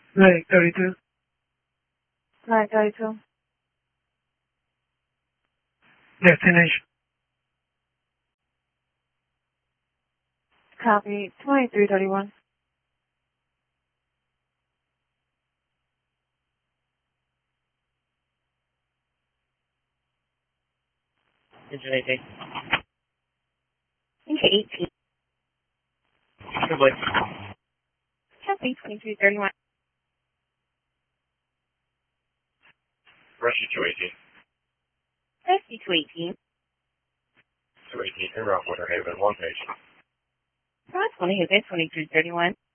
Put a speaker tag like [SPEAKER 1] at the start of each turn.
[SPEAKER 1] Flight 32.
[SPEAKER 2] Flight 32.
[SPEAKER 1] Destination.
[SPEAKER 2] Copy. 2331.
[SPEAKER 3] Engine 18.
[SPEAKER 2] Engine 18.
[SPEAKER 3] Goodbye.
[SPEAKER 2] Copy. 2331.
[SPEAKER 3] Russia 218.
[SPEAKER 2] Rescue 218.
[SPEAKER 3] 218, en route Winter Haven, 1 page.
[SPEAKER 2] Broad 20 is 2331.